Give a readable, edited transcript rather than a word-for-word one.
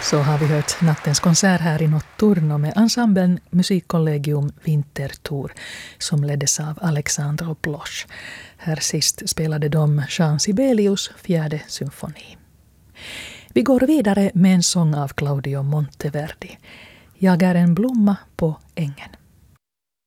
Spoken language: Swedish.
Så har vi hört nattens konsert här i Notturno med ensemblen Musikkollegium Winterthur som leddes av Alexandro Bloch. Här sist spelade de Jean Sibelius fjärde symfoni. Vi går vidare med en sång av Claudio Monteverdi. Jag är en blomma på ängen.